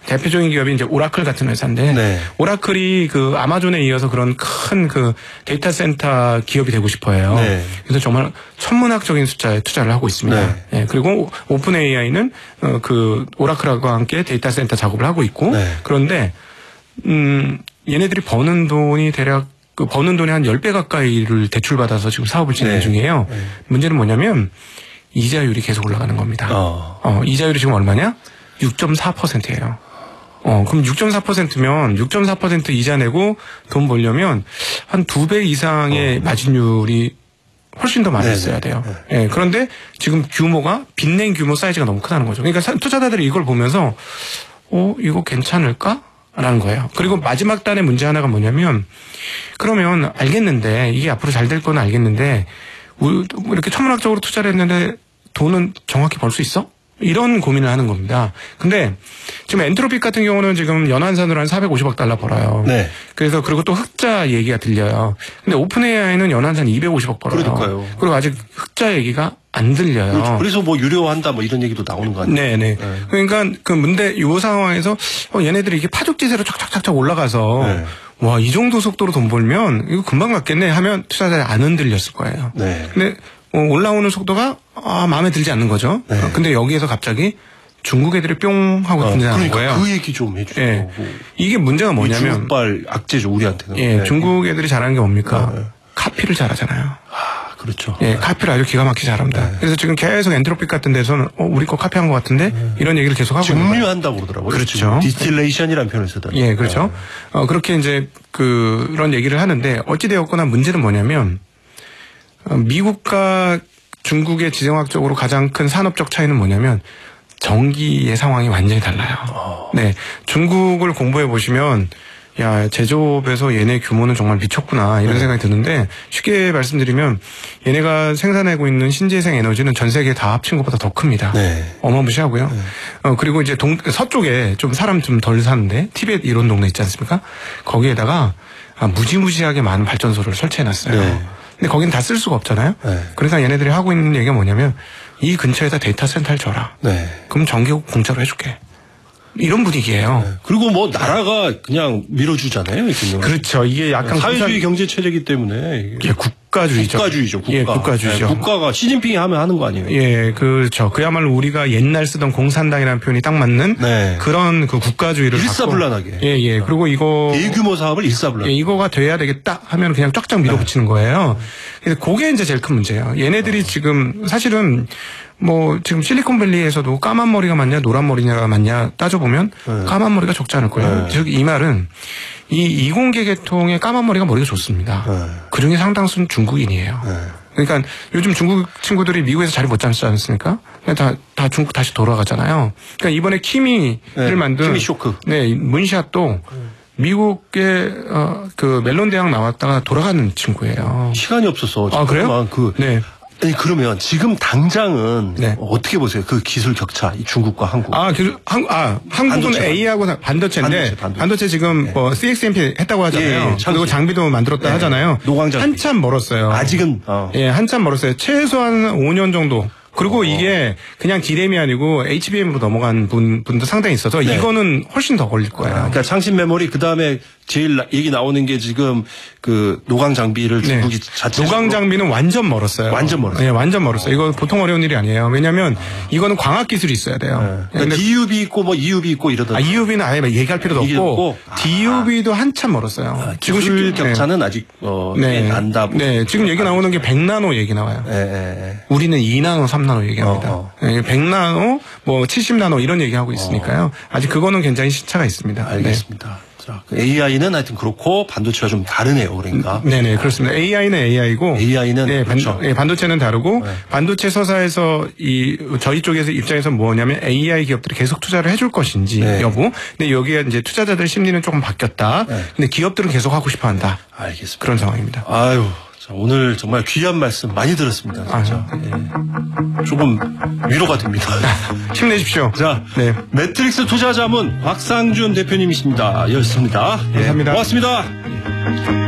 대표적인 기업이 이제 오라클 같은 회사인데 네. 오라클이 그 아마존에 이어서 그런 큰 그 데이터 센터 기업이 되고 싶어요. 네. 그래서 정말 천문학적인 숫자에 투자를 하고 있습니다. 네. 네. 그리고 오픈 AI는 그 오라클과 함께 데이터 센터 작업을 하고 있고 네. 그런데 얘네들이 버는 돈이 대략 그 버는 돈의 한 10배 가까이를 대출받아서 지금 사업을 진행 네. 중이에요. 네. 문제는 뭐냐면 이자율이 계속 올라가는 겁니다. 이자율이 지금 얼마냐? 6.4%예요. 그럼 6.4%면 6.4% 이자 내고 돈 벌려면 한 2배 이상의 마진율이 훨씬 더 많이 있어야 돼요. 네. 그런데 지금 규모가 빚낸 규모 사이즈가 너무 크다는 거죠. 그러니까 투자자들이 이걸 보면서 이거 괜찮을까? 라는 거예요. 그리고 마지막 단의 문제 하나가 뭐냐면 그러면 알겠는데 이게 앞으로 잘 될 건 알겠는데 이렇게 천문학적으로 투자를 했는데 돈은 정확히 벌 수 있어? 이런 고민을 하는 겁니다. 근데 지금 엔트로픽 같은 경우는 지금 연환산으로 한 450억 달러 벌어요. 네. 그래서 그리고 또 흑자 얘기가 들려요. 근데 오픈 AI는 연환산 250억 벌어요. 그러니까요. 그리고 아직 흑자 얘기가 안 들려요. 그렇죠. 그래서 뭐 유료한다 뭐 이런 얘기도 나오는 거 아니에요? 네네. 네. 그러니까 그 문제 이 상황에서 얘네들이 이게 파죽지세로 쫙쫙쫙쫙 올라가서 네. 와, 이 정도 속도로 돈 벌면 이거 금방 갔겠네 하면 투자자들이 안 흔들렸을 거예요. 네. 근데 올라오는 속도가 마음에 들지 않는 거죠. 네. 근데 여기에서 갑자기 중국 애들이 뿅 하고 등장한 거예요. 그 얘기 좀 해주세요. 네. 이게 문제가 뭐냐면 중국발 악재죠 우리한테는. 예, 네. 중국 애들이 잘하는 게 뭡니까? 카피를 잘하잖아요. 그렇죠. 예, 카피를 아주 기가 막히게 잘합니다. 그래서 지금 계속 엔트로픽 같은 데서는 우리 거 카피한 것 같은데 이런 얘기를 계속 하고 있는 거예요. 증류한다고 그러더라고요. 그렇죠. 디스틸레이션이라는 표현을 쓰더라고요. 예, 그렇죠. 그렇게 이제 그런 얘기를 하는데 어찌되었거나 문제는 뭐냐면 미국과 중국의 지정학적으로 가장 큰 산업적 차이는 뭐냐면 전기의 상황이 완전히 달라요. 네, 중국을 공부해 보시면 야, 제조업에서 얘네 규모는 정말 미쳤구나 이런 생각이 드는데 쉽게 말씀드리면 얘네가 생산하고 있는 신재생 에너지는 전 세계 다 합친 것보다 더 큽니다. 네. 어마무시하고요. 네. 그리고 이제 서쪽에 좀 사람 좀 덜 사는데 티벳 이런 동네 있지 않습니까? 거기에다가 무지무지하게 많은 발전소를 설치해놨어요. 네. 근데 거긴 다 쓸 수가 없잖아요. 네. 그러니까 얘네들이 하고 있는 얘기가 뭐냐면 이 근처에다 데이터 센터를 줘라. 네. 그럼 전기 공짜로 해줄게. 이런 분위기예요. 네. 그리고 뭐 나라가 그냥 밀어주잖아요. 그렇죠. 이게 약간 사회주의 경제 체제이기 때문에 이게 국가주의죠. 국가주의죠. 국가. 예, 국가주의죠. 네, 국가가 시진핑이 하는 거 아니에요? 예, 그렇죠. 그야말로 우리가 옛날 쓰던 공산당이라는 표현이 딱 맞는 네. 그런 그 국가주의를 일사불란하게. 예, 예. 그리고 이거 대규모 사업을 일사불란. 예, 이거가 돼야 되겠다 하면 그냥 쫙쫙 밀어붙이는 거예요. 그래서 그게 이제 제일 큰 문제예요. 얘네들이 지금 사실은 뭐 지금 실리콘밸리에서도 까만 머리가 맞냐 노란 머리냐가 맞냐 따져보면 까만 머리가 적지 않을 거예요. 즉 이 말은 이 이공계 계통의 까만 머리가 머리가 좋습니다. 그중에 상당수는 중국인이에요. 그러니까 요즘 중국 친구들이 미국에서 자리 못 잡지 않습니까? 다 중국 다시 돌아가잖아요. 그러니까 이번에 키미를 만든 키미 쇼크. 네, 문샷도 미국의 그 멜론 대학 나왔다가 돌아가는 친구예요. 시간이 없어서. 아, 그래요? 네. 아니, 그러면 지금 당장은 네. 어떻게 보세요? 그 기술 격차, 이 중국과 한국. 한국은 A하고 반도체인데 반도체 지금 네. 뭐 CXMP 했다고 하잖아요. 예, 그리고 장비도 만들었다 네. 하잖아요. 노광장비. 한참 멀었어요. 아직은 예, 한참 멀었어요. 최소한 5년 정도. 그리고 이게 그냥 D램이 아니고 HBM으로 넘어간 분도 상당히 있어서 네. 이거는 훨씬 더 걸릴 거예요. 그러니까 창신 메모리 그다음에 제일 얘기 나오는 게 지금 그 노광 장비를 중국이 자체 노광 장비는 완전 멀었어요. 완전 멀었어요. 네, 완전 멀었어요. 이거 보통 어려운 일이 아니에요. 왜냐하면 이거는 광학 기술이 있어야 돼요. 그러니까 DUV 있고 뭐 EUV 있고 이러던데. EUV는 아예 얘기할 필요도 없고 DUV도 한참 멀었어요. 기술 격차는 아직 난다. 네, 지금 얘기 나오는 게 100나노 얘기 나와요. 우리는 2나노, 3나노 얘기합니다. 100나노, 뭐 70나노 이런 얘기하고 있으니까요. 아직 그거는 굉장히 시차가 있습니다. 알겠습니다. 자, AI는 하여튼 그렇고 반도체와 좀 다르네요. 그러니까. 네네, 그렇습니다. AI는 AI고. AI는 네, 그렇죠. 반도체는 다르고 반도체 서사에서 저희 쪽에서 입장에서 뭐냐면 AI 기업들이 계속 투자를 해줄 것인지 여부. 근데 여기에 이제 투자자들 심리는 조금 바뀌었다. 근데 기업들은 계속 하고 싶어 한다. 알겠습니다. 그런 상황입니다. 아유. 오늘 정말 귀한 말씀 많이 들었습니다. 진짜. 예. 조금 위로가 됩니다. 힘내십시오. 자, 네. 매트릭스 투자자문 박상준 대표님이십니다. 였습니다. 감사합니다. 고맙습니다.